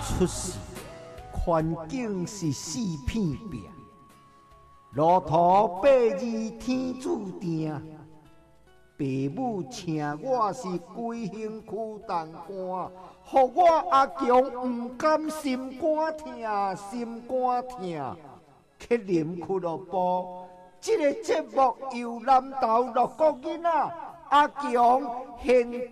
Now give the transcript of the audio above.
出世，环境是四片壁，路途八字天注定。父母请我是规身躯重担，互我阿强不甘心肝疼，心肝疼。去啉俱乐部，这个节目由南投6个囡仔阿强现